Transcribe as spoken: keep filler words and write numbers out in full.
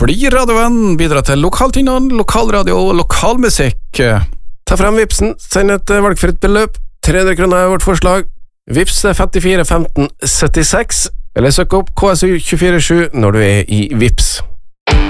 Bli radiovenn, bidra til lokaltingene, lokalradio og lokalmusikk. Ta frem Vipsen, send et valgfritt beløp. tre hundre kroner er vårt forslag. Vips er femtifire femten syttiseks, eller søk opp K S U to fire sju når du er i Vips.